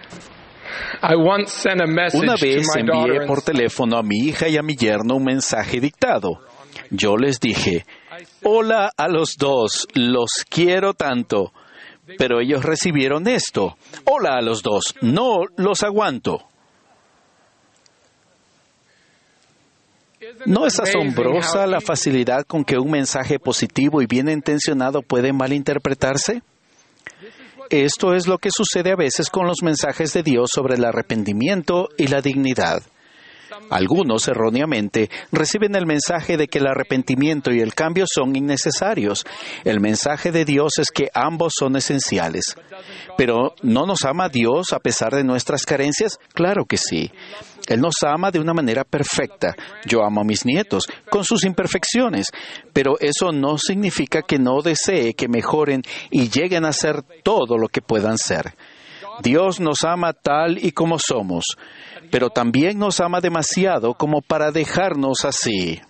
Una vez envié por teléfono a mi hija y a mi yerno un mensaje dictado. Yo les dije: hola a los dos, los quiero tanto. Pero ellos recibieron esto: hola a los dos, no los aguanto. ¿No es asombrosa la facilidad con que un mensaje positivo y bien intencionado puede malinterpretarse? Esto es lo que sucede a veces con los mensajes de Dios sobre el arrepentimiento y la dignidad. Algunos, erróneamente, reciben el mensaje de que el arrepentimiento y el cambio son innecesarios. El mensaje de Dios es que ambos son esenciales. ¿Pero no nos ama Dios a pesar de nuestras carencias? Claro que sí. Él nos ama de una manera perfecta. Yo amo a mis nietos, con sus imperfecciones, pero eso no significa que no desee que mejoren y lleguen a ser todo lo que puedan ser. Dios nos ama tal y como somos, pero también nos ama demasiado como para dejarnos así.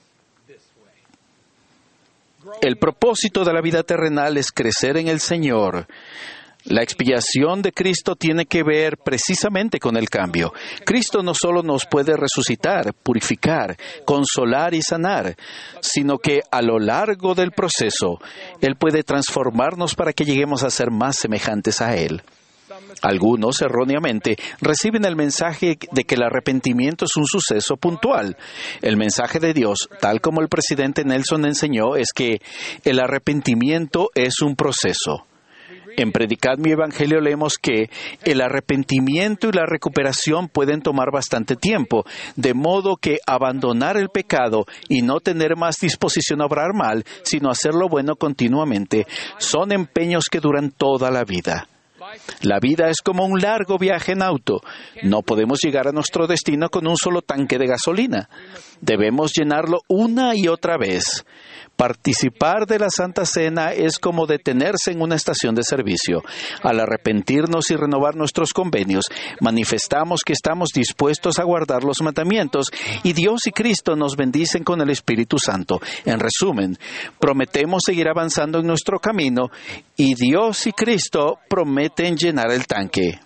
El propósito de la vida terrenal es crecer en el Señor. La expiación de Cristo tiene que ver precisamente con el cambio. Cristo no solo nos puede resucitar, purificar, consolar y sanar, sino que a lo largo del proceso, Él puede transformarnos para que lleguemos a ser más semejantes a Él. Algunos, erróneamente, reciben el mensaje de que el arrepentimiento es un suceso puntual. El mensaje de Dios, tal como el presidente Nelson enseñó, es que el arrepentimiento es un proceso. En Predicad mi Evangelio leemos que el arrepentimiento y la recuperación pueden tomar bastante tiempo, de modo que abandonar el pecado y no tener más disposición a obrar mal, sino hacer lo bueno continuamente, son empeños que duran toda la vida. La vida es como un largo viaje en auto. No podemos llegar a nuestro destino con un solo tanque de gasolina. Debemos llenarlo una y otra vez. Participar de la Santa Cena es como detenerse en una estación de servicio. Al arrepentirnos y renovar nuestros convenios, manifestamos que estamos dispuestos a guardar los mandamientos y Dios y Cristo nos bendicen con el Espíritu Santo. En resumen, prometemos seguir avanzando en nuestro camino y Dios y Cristo prometen llenar el tanque.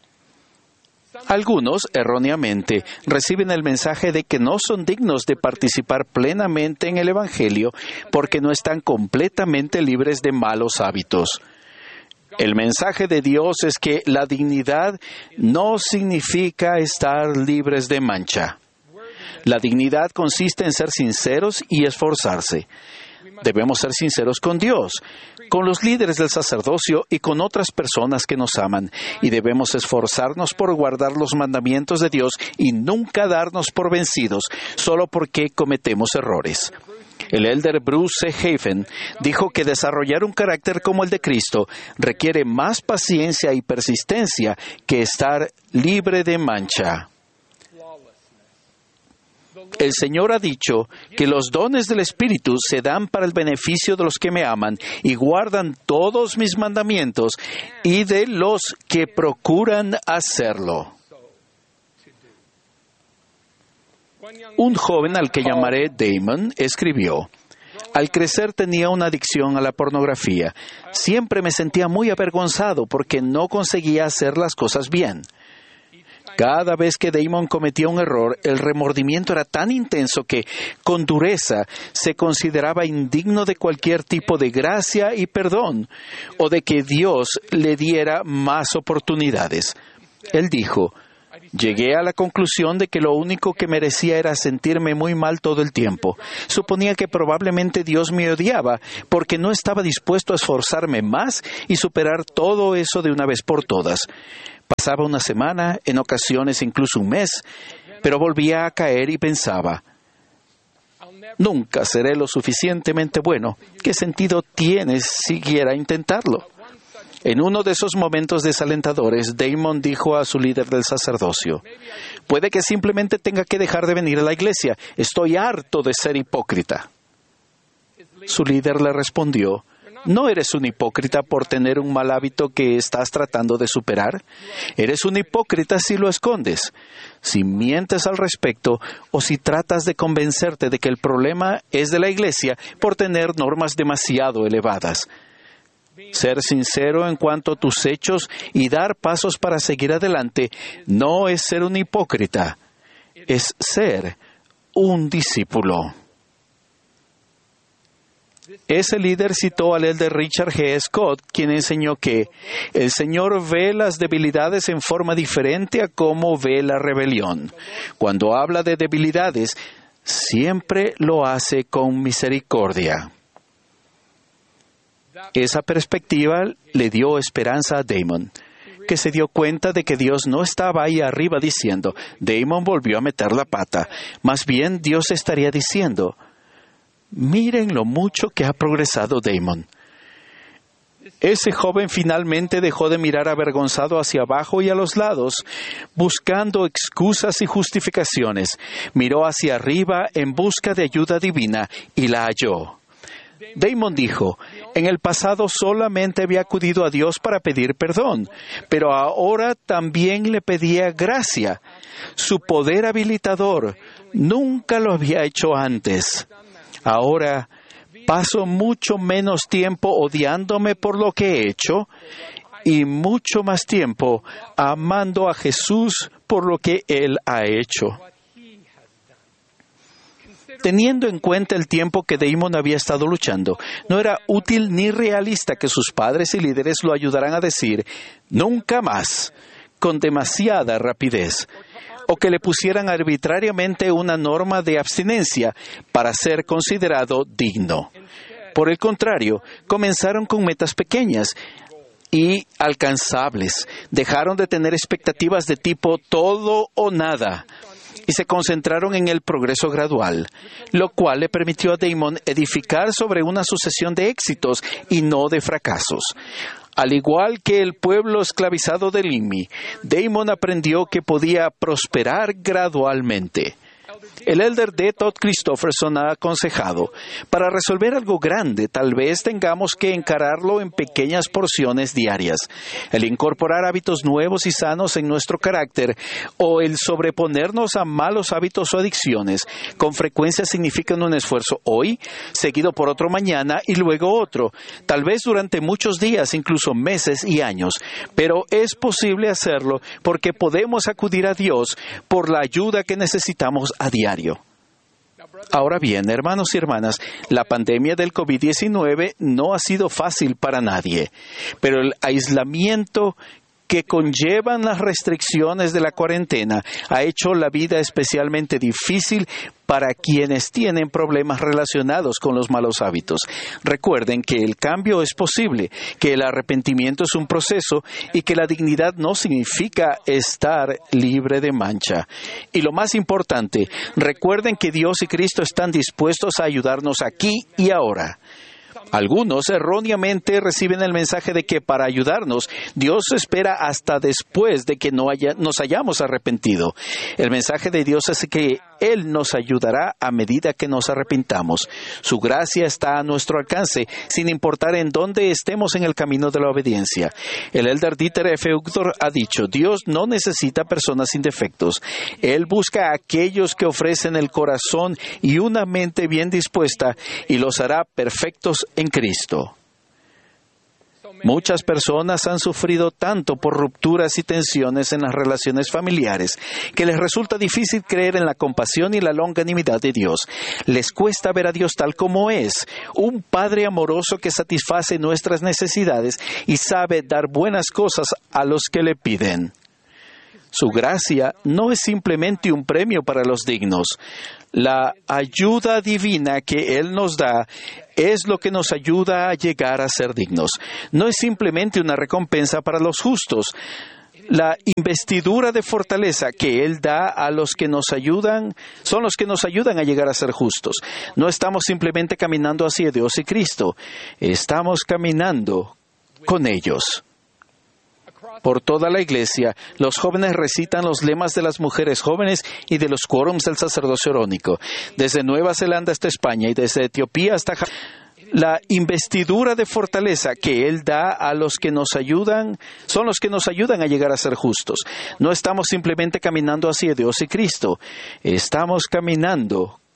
Algunos, erróneamente, reciben el mensaje de que no son dignos de participar plenamente en el Evangelio porque no están completamente libres de malos hábitos. El mensaje de Dios es que la dignidad no significa estar libres de mancha. La dignidad consiste en ser sinceros y esforzarse. Debemos ser sinceros con Dios, con los líderes del sacerdocio y con otras personas que nos aman, y debemos esforzarnos por guardar los mandamientos de Dios y nunca darnos por vencidos solo porque cometemos errores. El elder Bruce C. Hafen dijo que desarrollar un carácter como el de Cristo requiere más paciencia y persistencia que estar libre de mancha. El Señor ha dicho que los dones del Espíritu se dan para el beneficio de los que me aman y guardan todos mis mandamientos y de los que procuran hacerlo. Un joven al que llamaré Damon escribió: al crecer tenía una adicción a la pornografía. Siempre me sentía muy avergonzado porque no conseguía hacer las cosas bien. Cada vez que Damon cometía un error, el remordimiento era tan intenso que, con dureza, se consideraba indigno de cualquier tipo de gracia y perdón, o de que Dios le diera más oportunidades. Él dijo: llegué a la conclusión de que lo único que merecía era sentirme muy mal todo el tiempo. Suponía que probablemente Dios me odiaba porque no estaba dispuesto a esforzarme más y superar todo eso de una vez por todas. Pasaba una semana, en ocasiones incluso un mes, pero volvía a caer y pensaba: nunca seré lo suficientemente bueno. ¿Qué sentido tiene siquiera intentarlo? En uno de esos momentos desalentadores, Damon dijo a su líder del sacerdocio: puede que simplemente tenga que dejar de venir a la iglesia. Estoy harto de ser hipócrita. Su líder le respondió: no eres un hipócrita por tener un mal hábito que estás tratando de superar. Eres un hipócrita si lo escondes, si mientes al respecto o si tratas de convencerte de que el problema es de la iglesia por tener normas demasiado elevadas. Ser sincero en cuanto a tus hechos y dar pasos para seguir adelante no es ser un hipócrita, es ser un discípulo. Ese líder citó al elder Richard G. Scott, quien enseñó que el Señor ve las debilidades en forma diferente a cómo ve la rebelión. Cuando habla de debilidades, siempre lo hace con misericordia. Esa perspectiva le dio esperanza a Damon, que se dio cuenta de que Dios no estaba ahí arriba diciendo, Damon volvió a meter la pata. Más bien, Dios estaría diciendo, miren lo mucho que ha progresado Damon. Ese joven finalmente dejó de mirar avergonzado hacia abajo y a los lados, buscando excusas y justificaciones. Miró hacia arriba en busca de ayuda divina y la halló. Damon dijo, en el pasado solamente había acudido a Dios para pedir perdón, pero ahora también le pedía gracia. Su poder habilitador nunca lo había hecho antes. Ahora paso mucho menos tiempo odiándome por lo que he hecho y mucho más tiempo amando a Jesús por lo que Él ha hecho. Teniendo en cuenta el tiempo que Damon había estado luchando, no era útil ni realista que sus padres y líderes lo ayudaran a decir «nunca más» con demasiada rapidez, o que le pusieran arbitrariamente una norma de abstinencia para ser considerado digno. Por el contrario, comenzaron con metas pequeñas y alcanzables. Dejaron de tener expectativas de tipo todo o nada y se concentraron en el progreso gradual, lo cual le permitió a Damon edificar sobre una sucesión de éxitos y no de fracasos. Al igual que el pueblo esclavizado de Limhi, Damon aprendió que podía prosperar gradualmente. El elder D. Todd Christofferson ha aconsejado, para resolver algo grande, tal vez tengamos que encararlo en pequeñas porciones diarias. El incorporar hábitos nuevos y sanos en nuestro carácter o el sobreponernos a malos hábitos o adicciones, con frecuencia significan un esfuerzo hoy, seguido por otro mañana y luego otro, tal vez durante muchos días, incluso meses y años. Pero es posible hacerlo porque podemos acudir a Dios por la ayuda que necesitamos a diario. Ahora bien, hermanos y hermanas, la pandemia del COVID-19 no ha sido fácil para nadie, pero el aislamiento que conllevan las restricciones de la cuarentena ha hecho la vida especialmente difícil para quienes tienen problemas relacionados con los malos hábitos. Recuerden que el cambio es posible, que el arrepentimiento es un proceso y que la dignidad no significa estar libre de mancha. Y lo más importante, recuerden que Dios y Cristo están dispuestos a ayudarnos aquí y ahora. Algunos erróneamente reciben el mensaje de que para ayudarnos, Dios espera hasta después de que nos hayamos arrepentido. El mensaje de Dios es que Él nos ayudará a medida que nos arrepintamos. Su gracia está a nuestro alcance, sin importar en dónde estemos en el camino de la obediencia. El elder Dieter F. Uchtdorf ha dicho, Dios no necesita personas sin defectos. Él busca a aquellos que ofrecen el corazón y una mente bien dispuesta y los hará perfectos en Cristo. Muchas personas han sufrido tanto por rupturas y tensiones en las relaciones familiares que les resulta difícil creer en la compasión y la longanimidad de Dios. Les cuesta ver a Dios tal como es, un Padre amoroso que satisface nuestras necesidades y sabe dar buenas cosas a los que le piden. Su gracia no es simplemente un premio para los dignos. La ayuda divina que Él nos da es lo que nos ayuda a llegar a ser dignos. No es simplemente una recompensa para los justos. La investidura de fortaleza que Él da a los que nos ayudan, son los que nos ayudan a llegar a ser justos. No estamos simplemente caminando hacia Dios y Cristo. Estamos caminando con ellos. Por toda la iglesia, los jóvenes recitan los lemas de las mujeres jóvenes y de los quórums del sacerdocio arónico. Desde Nueva Zelanda hasta España y desde Etiopía hasta Japón. La investidura de fortaleza que Él da a los que nos ayudan, son los que nos ayudan a llegar a ser justos. No estamos simplemente caminando hacia Dios y Cristo. Estamos caminando